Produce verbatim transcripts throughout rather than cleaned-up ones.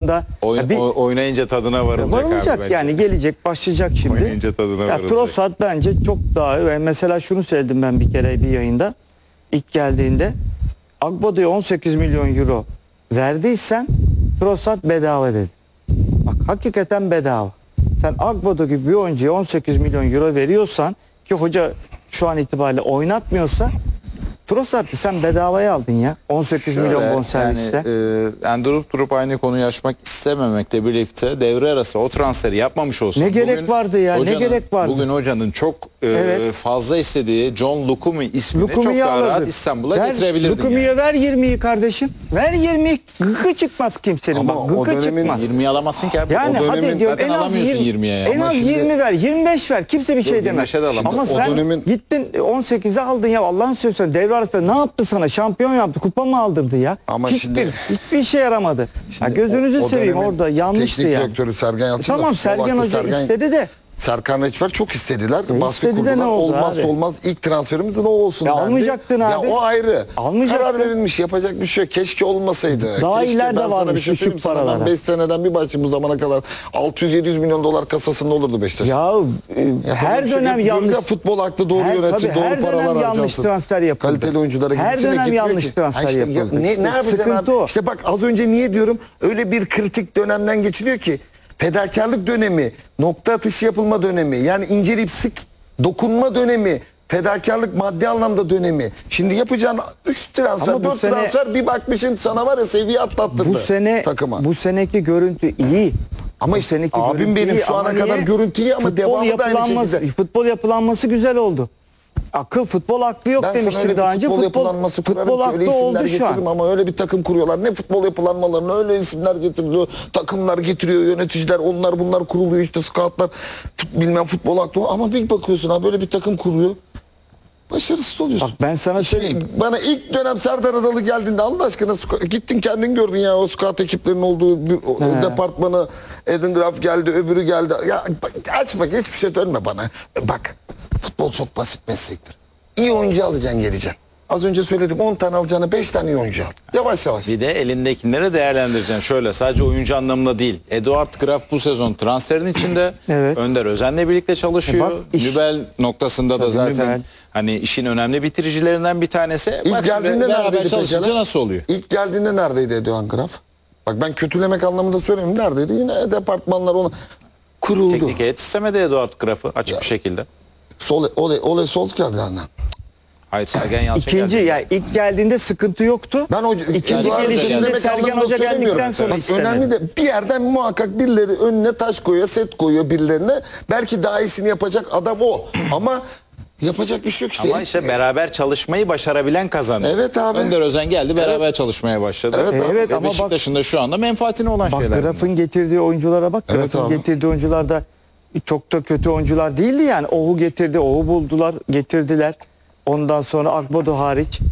konuda Oyun, bir, o- oynayınca tadına varılacak, varılacak abi yani, gelecek, başlayacak şimdi. Oynayınca tadına Ya varılacak. Trossard bence çok daha, ve mesela şunu söyledim ben bir kere bir yayında ilk geldiğinde, Agbado'ya on sekiz milyon euro verdiysen Trossard bedava dedi. Bak hakikaten bedava. Sen Agbado gibi bir oyuncuya on sekiz milyon euro veriyorsan, ki hoca şu an itibariyle oynatmıyorsa, Trossard'ı sen bedavaya aldın ya. on sekiz Şöyle, milyon bonservisle. Yani, e, yani durup durup aynı konuyu açmak istememekle birlikte devre arası o transferi yapmamış olsun. Ne gerek vardı ya, ne gerek vardı? Bugün hocanın çok e, Evet. fazla istediği John Lukumi ismini Lukumi'yi çok daha rahat alırdı. İstanbul'a Ver, getirebilirdin. Lukumi'ye yani. ver yirmiyi kardeşim. Ver yirmiyi. Gıkı çıkmaz kimsenin. Ama Bak o gıkı dönemin çıkmaz. yirmiyi alamazsın ki abi. Yani O dönemin hadi diyorum, zaten en az alamıyorsun yirmi, yirmiye yani. en Ama az şimdi- yirmi ver, yirmi beş ver. Kimse bir şey demez. yirmi beşe de alamaz. Ama O sen dönemin- gittin on sekize aldın ya, Allah'ın sözü devre arasında ne yaptı sana? Şampiyon yaptı, kupa mı aldırdı ya? Ama Hiçbir, şimdi- hiçbir işe yaramadı. Ya gözünüzü O- o seveyim, dönemin orada yanlıştı teknik yani. direktörü Sergen Yalçın da Tamam, futbol Sergen aklı Hoca Sergen- istedi de. Serkan Reçber çok istediler. E Baskı istedi de kurdular. ne oldu Olmazsa abi? olmaz. İlk transferimiz ne olsun Ya dendi. almayacaktın abi. Ya o ayrı. Almayacaktın. Karar verilmiş. Yapacak bir şey yok. Keşke olmasaydı. Daha Keşke, ileride ben sana varmış bir şey düşük söyleyeyim sana. paralara. beş seneden bir başlayayım bu zamana kadar altı yüz yedi yüz milyon dolar kasasında olurdu Beşiktaş. Ya e, Yapacak her bir şey yok. dönem Diyoruz yanlış. ya, futbol aklı doğru Her- yönetsin, tabii, doğru her paralar dönem yanlış harcansın. transfer yapıldı. Kaliteli oyunculara Her gitsin de dönem gitmiyor yanlış ki. transfer Ha işte ya, yapıldı. Ne, İşte ne yapacaksın sıkıntı abi? o. İşte bak az önce niye diyorum, öyle bir kritik dönemden geçiliyor ki, fedakarlık dönemi, nokta atışı yapılma dönemi, yani inceleyip sık dokunma dönemi, fedakarlık maddi anlamda dönemi. Şimdi yapacağın üç transfer, Ama bu dört sene- transfer, bir bakmışsın sana var ya seviye atlattırdı Bu sene takıma. bu seneki görüntü iyi. Ama Bu işte seneki abim görüntü benim iyi şu ana ama kadar niye? görüntü iyi ama Futbol devamı da aynı yapılanması, şekilde. futbol yapılanması güzel oldu. Akıl, futbol aklı yok Ben sana öyle demiştim bir daha önce. futbol, Futbol, yapılanması kurarım futbol ki öyle aklı isimler oldu şu getiririm an. ama öyle bir takım kuruyorlar. Ne futbol yapılanmalarını, öyle isimler getiriliyor. Takımlar getiriyor, yöneticiler, onlar bunlar kuruluyor, işte scoutlar, fut- bilmem futbol aklı, ama bir bakıyorsun ha böyle bir takım kuruyor. Başarısız oluyorsun. Bak ben sana İşte söyleyeyim. bana ilk dönem Serdar Adalı geldiğinde Allah aşkına scout- gittin kendin gördün ya, o scout ekiplerinin olduğu bir, o, He. departmanı, Edin Graf geldi, öbürü geldi. Ya bak, açma, hiçbir şey dönme bana. Bak, futbol çok basit meslektir. İyi oyuncu alacaksın, geleceksin. Az önce söyledim, on tane alacağına beş tane iyi oyuncu al. Yavaş yavaş. Bir de elindekileri değerlendireceksin. Şöyle, sadece oyuncu anlamında değil. Eduard Graf bu sezon transferin içinde. Evet. Önder Özen'le birlikte çalışıyor. E bak, iş- Nübel noktasında da Tabii, zaten Nübel. hani işin önemli bitiricilerinden bir tanesi. İlk Bak şimdi geldiğinde beraber neredeydi çalışınca peki? nasıl oluyor? İlk geldiğinde neredeydi Eduan Graf? Bak ben kötülemek anlamında söylemiyorum. Neredeydi? Yine departmanlar ona kuruldu. Teknik heyet istemedi Eduard Graf'ı açık bir şekilde. Sol, ole, ole Solskjaer yani. Hayır, Sergen Yalçın İkinci geldi. ya ilk geldiğinde sıkıntı yoktu. Ben hoca, İkinci bu arada gelişinde kötülemek Sergen anlamında Hoca söylemiyorum. geldikten sonra Bak, istemedi. önemli de bir yerden muhakkak birileri önüne taş koyuyor, set koyuyor birilerine. Belki daha iyisini yapacak adam o. Ama yapacak bir şey yok işte. Ama işte beraber çalışmayı başarabilen kazanıyor. Evet abi. Önder Özen geldi, beraber çalışmaya başladı. Evet abi. Evet Ve ama bak- Beşiktaş'ın da şu anda menfaatine olan Bak şeyler. Graf'ın getirdiği oyunculara bak. Evet Graf'ın abi. getirdiği oyuncular da çok da kötü oyuncular değildi yani. Ohu getirdi, Ohu buldular, getirdiler. Ondan sonra Akbodo hariç.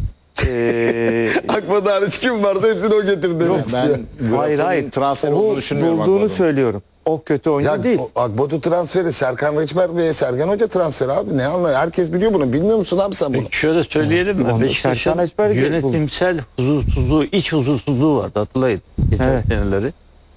Ee, Akbada hariç kim vardı hepsini o getirdi. Yok, hepsi. Ben hayır Graf'ın hayır. transfer Ohu olduğunu düşünmüyorum. bulduğunu Akbodo'nun. söylüyorum. O kötü oyuncu Ya değil. o Akbodu transferi Serkan Reçber ve Sergen Hoca transferi abi, ne anlıyor? Herkes biliyor bunu. Bilmiyor musun abi sen bunu? Peki şöyle söyleyelim mi? Onu Beşiktaş'ın Serkan Esper gibi yönetimsel huzursuzluğu, iç huzursuzluğu vardı, hatırlayın geçen Evet. seneleri.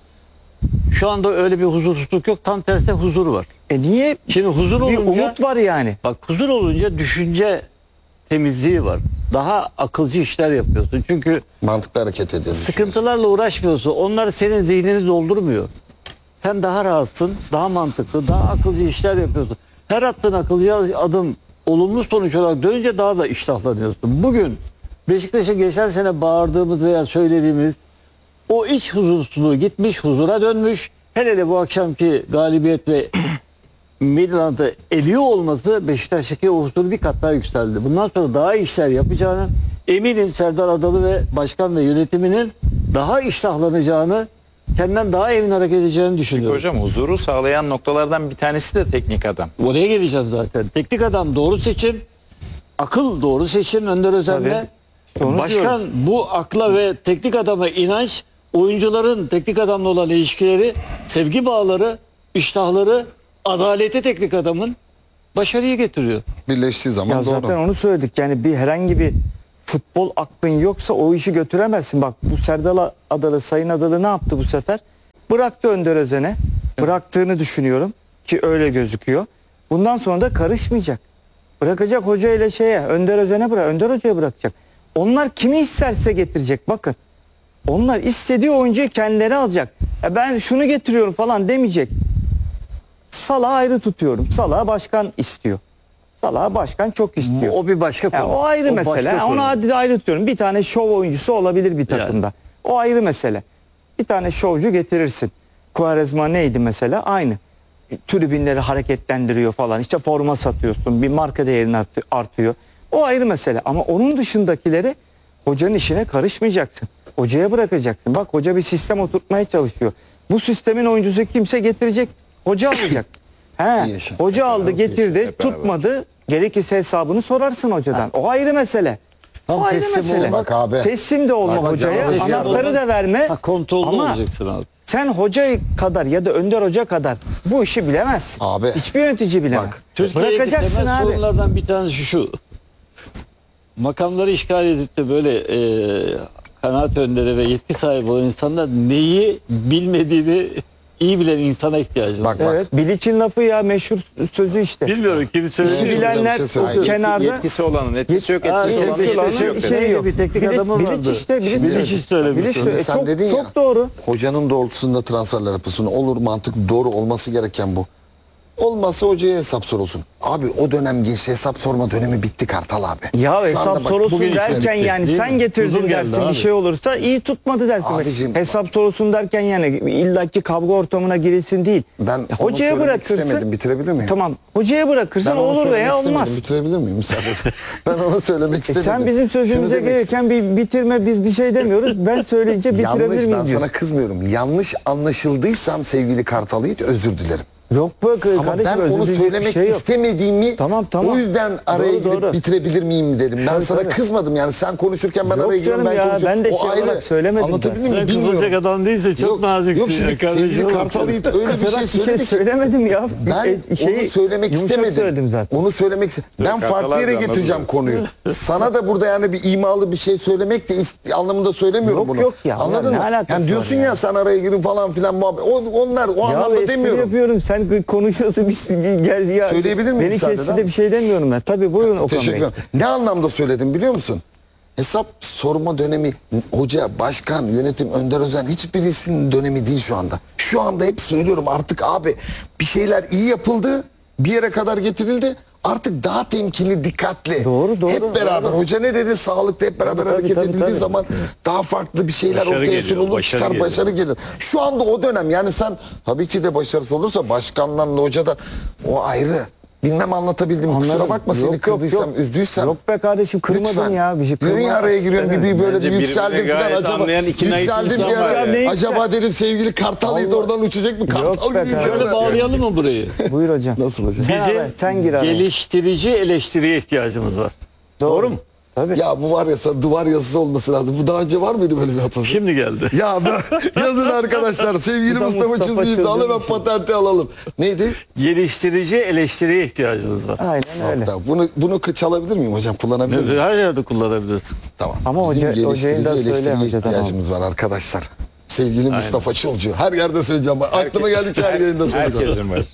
Şu anda öyle bir huzursuzluk yok. Tam tersine huzur var. E niye? Şimdi huzur Bir olunca umut var yani. bak huzur olunca düşünce temizliği var. Daha akılcı işler yapıyorsun. Çünkü Mantıklı hareket ediyorsun. sıkıntılarla uğraşmıyorsun. Onlar senin zihnini doldurmuyor. Sen daha rahatsın, daha mantıklı, daha akılcı işler yapıyorsun. Her attığın akılcı adım olumlu sonuç olarak dönünce daha da iştahlanıyorsun. Bugün Beşiktaş'a geçen sene bağırdığımız veya söylediğimiz o iç huzursuzluğu gitmiş, huzura dönmüş. Hele hele bu akşamki galibiyet ve Midland'ı eliyor olması Beşiktaş'taki o huzuru bir kat daha yükseldi. Bundan sonra daha iyi işler yapacağını eminim, Serdar Adalı ve başkan ve yönetiminin daha iştahlanacağını, kendinden daha emin hareket edeceğini düşünüyorum. Hocam, huzuru sağlayan noktalardan bir tanesi de teknik adam. Oraya geleceğim zaten. Teknik adam doğru seçim, akıl doğru seçim Önder Özen'le. Tabii. İşte onu Başkan diyorum. bu akla ve teknik adama inanç, oyuncuların teknik adamla olan ilişkileri, sevgi bağları, iştahları, adaleti teknik adamın başarıyı getiriyor. Birleştiği zaman Ya doğru. zaten onu söyledik. Yani bir herhangi bir futbol aklın yoksa o işi götüremezsin. Bak bu Serdal Adalı, Sayın Adalı ne yaptı bu sefer? Bıraktı Önder Özen'e. Bıraktığını düşünüyorum ki öyle gözüküyor. Bundan sonra da karışmayacak. Bırakacak hoca ile şeye, Önder Özen'e bırak, Önder Hoca'ya bırakacak. Onlar kimi isterse getirecek bakın. Onlar istediği oyuncuyu kendileri alacak. Ya ben şunu getiriyorum falan demeyecek. Salah'ı ayrı tutuyorum. Salah'ı başkan istiyor. Salah'ı başkan çok istiyor. O bir başka konu. Ya o ayrı O mesele. başka Ha, konu. onu ayrı, ayrı tutuyorum. Bir tane şov oyuncusu olabilir bir takımda. O ayrı mesele. Bir tane şovcu getirirsin. Quaresma neydi mesela? Aynı. Tribünleri hareketlendiriyor falan. İşte forma satıyorsun. Bir marka değerin artı- artıyor. O ayrı mesele. Ama onun dışındakileri hocanın işine karışmayacaksın. Hocaya bırakacaksın. Bak hoca bir sistem oturtmaya çalışıyor. Bu sistemin oyuncusu kimse getirecek. Hoca alacak. He, İyi yaşa. hoca aldı getirdi Hep beraber. tutmadı. Gerekirse hesabını sorarsın hocadan. O ayrı mesele. Tam o ayrı teslim mesele. olmak abi. Teslim de olma Bak hocam, hocaya. teslim Anahtarı olmak. da verme. Ha, kontrollü Ama olacaksın abi. sen hoca kadar ya da Önder Hoca kadar bu işi bilemezsin. Abi. Hiçbir yönetici bilemez. Bak, Türkiye'deki Bırakacaksın temel abi. sorunlardan bir tanesi şu. Makamları işgal edip de böyle e, kanaat önderi ve yetki sahibi olan insanlar neyi bilmediğini iyi bilen insana ihtiyacı var. Bak, Evet. Bilic'in lafı ya meşhur sözü işte. Bilmiyorum kim İşi söylüyor. Bilmiyorum. bilenler Bir şey söyleyeyim. kenarda. Yetkisi olanın etkisi yok, Ha, etkisi şey- olan şey- etkisi şey- yok. şey- Yani. yok. Bir teknik Bilic- adamı Bilic vardı. işte. Bilic, Bilic hiç söylemiş. Bilic Şimdi söyle- sen çok, dedin ya. çok doğru. Hocanın doğrultusunda transferler yapılsın. Olur, mantık doğru olması gereken bu. Olmazsa hocaya hesap sorulsun. Abi o dönem geç, hesap sorma dönemi bitti Kartal abi. Ya Şu hesap anda bak, sorulsun bugün derken işte bitti. yani değil sen mi? getirdin Huzur geldi dersin bir abi. şey olursa iyi tutmadı dersin. Abicim, hesap sorulsun derken yani illaki kavga ortamına girilsin değil. Ben Ya onu hocaya söylemek bırakırsın. istemedim. Bitirebilir miyim? Tamam. Hocaya bırakırsın Ben onu olur söylemek veya istemedim. olmaz. Bitirebilir miyim müsaade et. Ben onu söylemek E istemedim. sen bizim sözümüze Şunu demek gelirken bir bitirme biz bir şey demiyoruz. Ben söyleyince bitirebilir Yanlış, ben miyim sana diyorsun. kızmıyorum. Yanlış anlaşıldıysam sevgili Kartal Yiğit özür dilerim. Yok be Ama kardeşim ben özür onu dileyecek bir söylemek şey yok. istemediğimi Tamam, tamam. o yüzden araya Doğru, girip doğru. bitirebilir miyim dedim. Ben Tabii, sana tabii. kızmadım yani sen konuşurken ben Yok araya giriyorum canım ben ya, konuşuyorum. ben de O şey ayrı. olarak söylemedim Anlatabildim zaten. mi Sen kızılacak bilmiyorum. adam değilse çok Yok, naziksin. yok şimdi ya kardeşim. sevgili Kartal Yiğit öyle bir şey Kızarak bir şey söyledi ki söylemedim ya. ben Bir şey- onu söylemek yumuşak istemedim. söyledim zaten. Onu söylemek iste- Ben Kartal farklı abi yere anladım getireceğim ben. konuyu. Sana da burada yani bir imalı bir şey söylemek de ist- anlamında söylemiyorum Yok, bunu. yok ya, Anladın ne mı? alakası Yani diyorsun var ya ya? sen araya girin falan filan muhabbet. O, onlar o Ya anlamda espri demiyorum. yapıyorum. Sen konuşuyorsun bir, bir gel ya. Söyleyebilir miyim Beni müsaade kesti eder de bir şey demiyorum ben. Tabii buyurun Okan Teşekkür Bey. ederim. Ne anlamda söyledim biliyor musun? Hesap sorma dönemi hoca, başkan, yönetim, Önder Özen hiçbirisinin dönemi değil şu anda. Şu anda hep söylüyorum artık abi bir şeyler iyi yapıldı, bir yere kadar getirildi. Artık daha temkinli, dikkatli. Doğru, doğru, Hep beraber. doğru. Hoca ne dedi? Sağlıklı hep beraber Tabii, hareket tabii, edildiği tabii. zaman daha farklı bir şeyler Başarı ortaya geliyor, sunulur, başarı çıkar, geliyor. başarı gelir. Şu anda o dönem yani sen tabii ki de başarısı olursa başkandan da hocadan o ayrı. Bilmem anlatabildim mi? Kusura Anladım. bakma seni Yok, yok, kırdıysam, yok. üzdüysem. Yok be kardeşim kırmadın Lütfen. ya. Bir şey Diyorsun ya kırmamak araya giriyorum bir, bir böyle Bence bir yükseldim birbirine falan gayet acaba. anlayan iki naif Yükseldim insan bir var ara. ya. Ne Acaba dedim sevgili Kartal Yiğit Allah. oradan uçacak mı? Kartal Yok be gibi kardeşim. Şöyle yürüyor. bağlayalım mı burayı? Buyur hocam. Nasıl hocam? Sen Bizim haber, sen gir araya. geliştirici eleştiriye ihtiyacımız var. Doğru mu? Tabii. Ya bu var ya sen duvar yazısı olması lazım. Bu daha önce var mıydı böyle bir hatası? Şimdi geldi. Ya ben, yazın arkadaşlar sevgili Bu da Mustafa, Mustafa Çizgi'yi de al hemen Çizgi. patenti alalım. Neydi? Geliştirici eleştiriye ihtiyacımız var. Aynen öyle. Hatta bunu bunu çalabilir miyim hocam? Kullanabilir miyim? Her yerde kullanabilirsin. Tamam. Ama Bizim hoca- hocayı da geliştirici söyle eleştiriye hocadan ihtiyacımız var arkadaşlar. Sevgili Mustafa Çolcu. Her yerde söyleyeceğim. Bak, aklıma geldikçe her yayında söyleyeceğim. Herkesin var.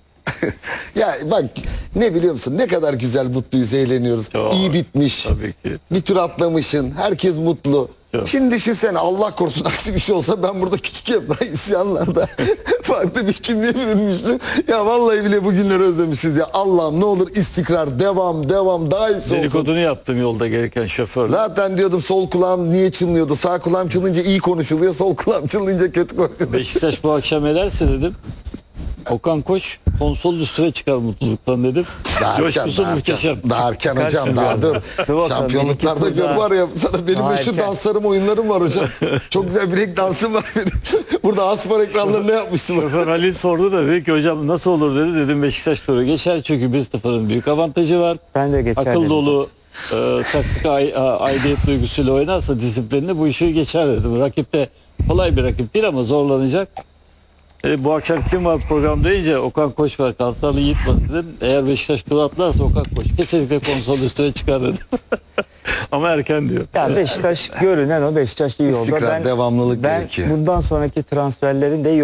Ya bak ne biliyor musun? Ne kadar güzel mutluyuz, eğleniyoruz. Çok, İyi bitmiş. tabii ki. Bir tur atlamışsın. Herkes mutlu. Çok. Şimdi düşünsene Allah korusun aksi bir şey olsa ben burada küçük yapma isyanlarda farklı bir kimliğe bürünmüştüm. Ya vallahi bile bugünleri özlemişiz ya. Allah'ım ne olur istikrar, devam, devam daha iyisi olsun. Dedikodunu yaptım yolda gelirken şoförle. Zaten diyordum sol kulağım niye çınlıyordu? Sağ kulağım çınlayınca iyi konuşuluyor. Sol kulağım çınlayınca kötü konuşuluyor. Beşiktaş bu akşam ederse dedim. Okan Koç konsol üstüne çıkar mutluluktan dedim. Daha erken, Coşkusu daha muhteşem. erken, daha erken hocam, Karşım daha ya. dur. Dur bakalım, Şampiyonluklarda bir iki tur gör daha. var ya, sana benim Daha meşhur erken. danslarım, oyunlarım var hocam. Çok güzel bilek dansım var benim. Burada Aspor ekranlarında yapmıştım. Şoför Halil sordu da dedi ki hocam nasıl olur dedi. Dedim Beşiktaş turu geçer çünkü bir sıfırın büyük avantajı var. Ben de geçer Akıl dedim. dolu e, taktik ay, a- aidiyet duygusuyla oynarsa disiplinli bu işi geçer dedim. Rakip de kolay bir rakip değil ama zorlanacak. E, bu akşam kim var program deyince Okan Koç var, Kartal Yiğit var dedim. Eğer Beşiktaş tur atlarsa Okan Koç kesinlikle konsol üstüne çıkar dedim. Ama erken diyor. Ya Beşiktaş görünen o Beşiktaş iyi oldu. İstikrar, devamlılık ben gerekiyor. bundan sonraki transferlerin de iyi